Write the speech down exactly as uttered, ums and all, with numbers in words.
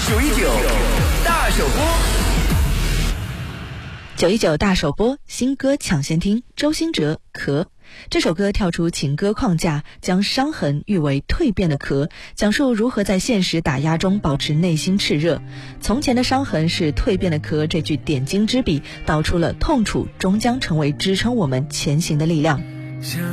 九一九大首播， 九一九大首播，新歌抢先听。周兴哲《壳》这首歌跳出情歌框架，将伤痕誉为蜕变的壳，讲述如何在现实打压中保持内心炽热。从前的伤痕是蜕变的壳，这句点睛之笔道出了痛楚终将成为支撑我们前行的力量。